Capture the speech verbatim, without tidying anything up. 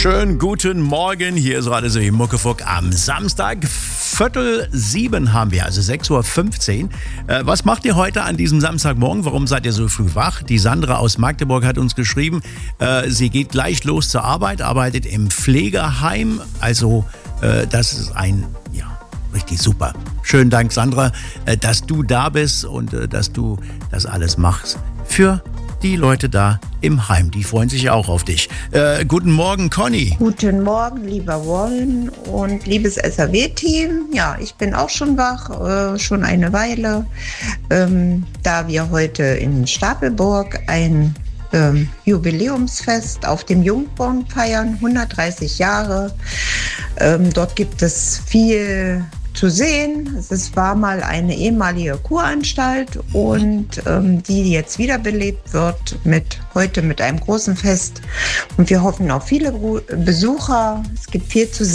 Schönen guten Morgen, hier ist Radio City Muckefuck am Samstag. Viertel sieben haben wir, also sechs Uhr fünfzehn. Äh, was macht ihr heute an diesem Samstagmorgen? Warum seid ihr so früh wach? Die Sandra aus Magdeburg hat uns geschrieben, äh, sie geht gleich los zur Arbeit, arbeitet im Pflegeheim. Also äh, das ist ein, ja, richtig super. Schönen Dank, Sandra, äh, dass du da bist und äh, dass du das alles machst für die Leute da im Heim. Die freuen sich auch auf dich. Äh, guten Morgen, Conny. Guten Morgen, lieber Warren und liebes S R W-Team. Ja, ich bin auch schon wach, äh, schon eine Weile, ähm, da wir heute in Stapelburg ein ähm, Jubiläumsfest auf dem Jungborn feiern, hundertdreißig Jahre. Ähm, dort gibt es viel zu sehen. Es war mal eine ehemalige Kuranstalt und ähm, die jetzt wiederbelebt wird mit heute mit einem großen Fest. Und wir hoffen auf viele Besucher. Es gibt viel zu sehen.